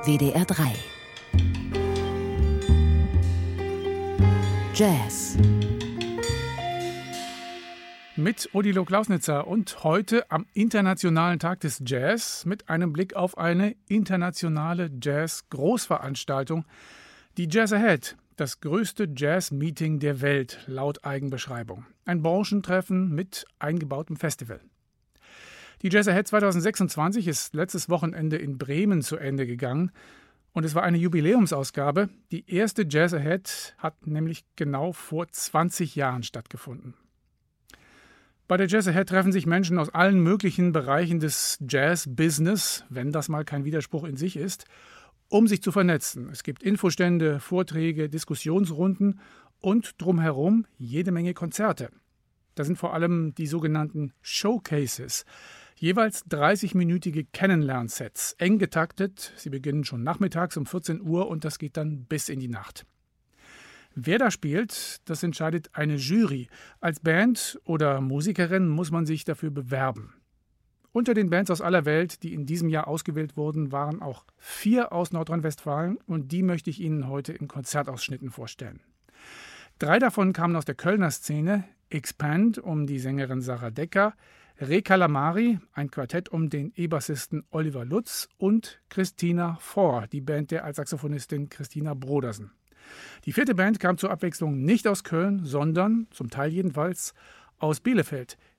WDR 3 Jazz mit Odilo Klausnitzer und heute am Internationalen Tag des Jazz mit einem Blick auf eine internationale Jazz-Großveranstaltung, die Jazz Ahead, das größte Jazz-Meeting der Welt, laut Eigenbeschreibung. Ein Branchentreffen mit eingebautem Festival. Die Jazz Ahead 2026 ist letztes Wochenende in Bremen zu Ende gegangen und es war eine Jubiläumsausgabe. Die erste Jazz Ahead hat nämlich genau vor 20 Jahren stattgefunden. Bei der Jazz Ahead treffen sich Menschen aus allen möglichen Bereichen des Jazz-Business, wenn das mal kein Widerspruch in sich ist, um sich zu vernetzen. Es gibt Infostände, Vorträge, Diskussionsrunden und drumherum jede Menge Konzerte. Da sind vor allem die sogenannten Showcases, jeweils 30-minütige Kennenlernsets, eng getaktet. Sie beginnen schon nachmittags um 14 Uhr und das geht dann bis in die Nacht. Wer da spielt, das entscheidet eine Jury. Als Band oder Musikerin muss man sich dafür bewerben. Unter den Bands aus aller Welt, die in diesem Jahr ausgewählt wurden, waren auch 4 aus Nordrhein-Westfalen und die möchte ich Ihnen heute in Konzertausschnitten vorstellen. 3 davon kamen aus der Kölner Szene: Expand um die Sängerin Sarah Decker, Re Calamari, ein Quartett um den E-Bassisten Oliver Lutz und Christina Four, die Band der Altsaxophonistin Christina Brodersen. Die 4. Band kam zur Abwechslung nicht aus Köln, sondern, zum Teil jedenfalls, aus Bielefeld.